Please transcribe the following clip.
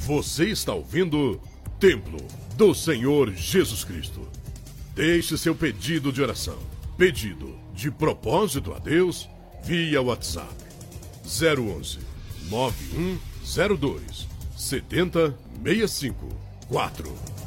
Você está ouvindo Templo do Senhor Jesus Cristo. Deixe seu pedido de oração, pedido de propósito a Deus, via WhatsApp 011 9102 7065 4.